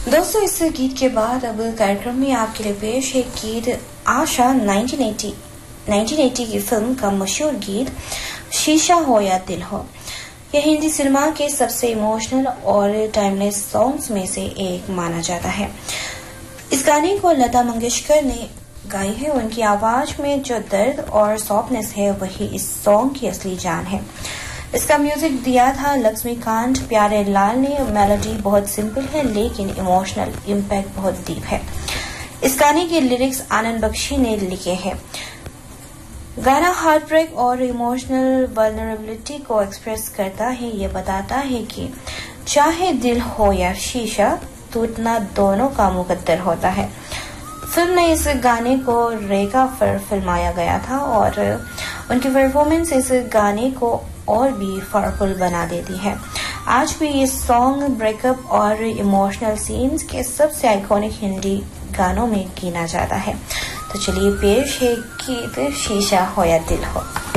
दोस्तों, इस गीत के बाद अब कार्यक्रम में आपके लिए पेश है गीत आशा 1980 की फिल्म का मशहूर गीत शीशा हो या दिल हो। यह हिंदी सिनेमा के सबसे इमोशनल और टाइमलेस सॉन्ग्स में से एक माना जाता है। इस गाने को लता मंगेशकर ने गाई है। उनकी आवाज में जो दर्द और सॉफ्टनेस है वही इस सॉन्ग की असली जान है। इसका म्यूजिक दिया था लक्ष्मीकांत प्यारे लाल ने। मेलोडी बहुत सिंपल है लेकिन इमोशनल इम्पैक्ट बहुत डीप है। इस गाने के लिरिक्स आनंद बख्शी ने लिखे हैं। गाना हार्ट ब्रेक और इमोशनल वल्नरेबिलिटी को एक्सप्रेस करता है। ये बताता है कि चाहे दिल हो या शीशा, टूटना दोनों का मुकद्दर होता है। फिल्म में इस गाने को रेखा पर फिल्माया गया था और उनकी परफॉर्मेंस इस गाने को और भी पावरफुल बना देती है। आज भी ये सॉन्ग ब्रेकअप और इमोशनल सीन्स के सबसे आइकॉनिक हिंदी गानों में गिना जाता है। तो चलिए पेश है गीत शीशा हो या दिल हो।